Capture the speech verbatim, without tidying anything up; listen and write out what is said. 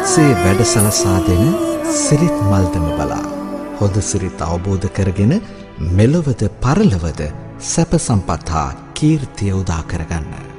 ඔස්සේ වැඩ සලසා දෙන සිරිත් මල්දම බලා හොඳ සිරිත් අවබෝධ කරගෙන මෙලොවද පරලොවද සැප සම්පත් හා කීර්තිය උදා කරගන්න.